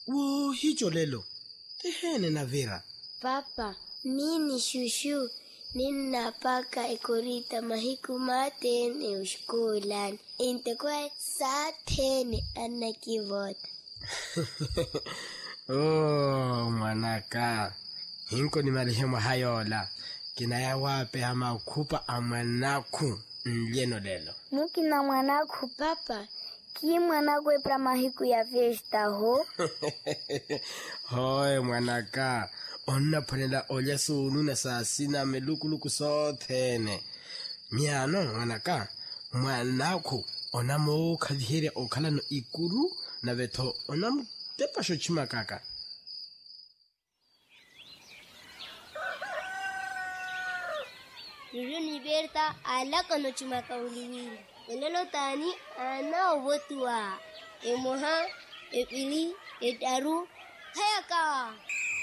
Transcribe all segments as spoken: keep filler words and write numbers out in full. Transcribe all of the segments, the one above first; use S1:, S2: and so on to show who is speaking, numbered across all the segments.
S1: Wo hicho lelo. Tehene na Vera.
S2: Papa, mini shushu. Nina paka ikorita mahiku matene ushkulan. Inte kwa satene anakivota.
S1: Oh, manaka. Hinko ni marehemu hayola. Kinaya wape hama ukupa amanaku nlieno lelo.
S2: Mukina mwanaku papa. Ki mwanaku epra mahiku ya festa ho?
S1: Hoi mwanaka. Onna panela olya sunu na sasina melukuluku sothene. Miano mwanaka. Mwanaku onamo kadhihere okala no ikuru na veto onamo tepa shochima kaka.
S2: Yuyu ni Berta ala kano chimaka uliwili. Elelo tani ana ubotua. Emoha, epili, etaru, hayaka.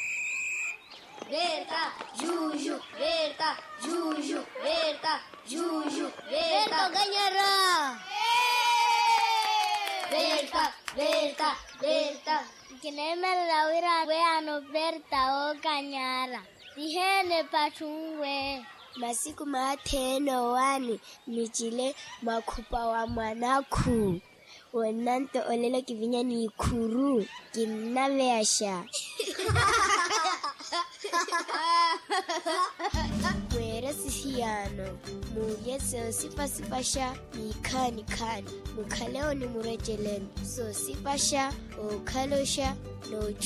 S2: Berta, juju, Berta, juju, Berta, juju, Berta ganyara. Berta, Berta, Berta. Kineme lawira we ano Berta o ganyara. Dihene pachungwe. Masiku mateno wani michile makupa wa mwanaku. Wananto olela kivinya ni ikuru. Kinnaveasha. Wera sisiano. Muye so sipa sipasha ikani kani. Mukaleo ni murejeleni. So sipasha o kalosha no